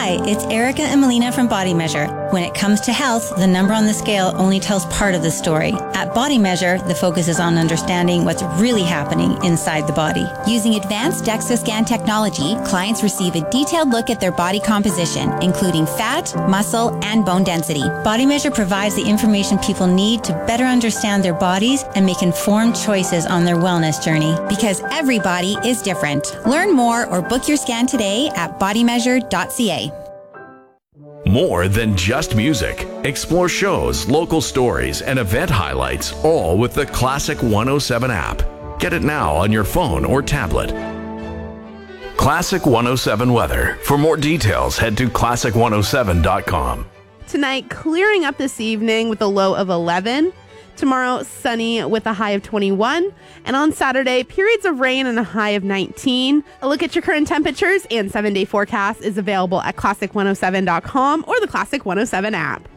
Hi, it's Erica and Melina from Body Measure. When it comes to health, the number on the scale only tells part of the story. At Body Measure, the focus is on understanding what's really happening inside the body. Using advanced DEXA scan technology, clients receive a detailed look at their body composition, including fat, muscle, and bone density. Body Measure provides the information people need to better understand their bodies and make informed choices on their wellness journey. Because every body is different. Learn more or book your scan today at bodymeasure.ca. More than just music. Explore shows, local stories, and event highlights, all with the Classic 107 app. Get it now on your phone or tablet. Classic 107 weather. For more details, head to classic107.com. Tonight, clearing up this evening with a low of 11. Tomorrow, sunny with a high of 21. And on Saturday, periods of rain and a high of 19. A look at your current temperatures and 7-day forecast is available at classic107.com or the Classic 107 app.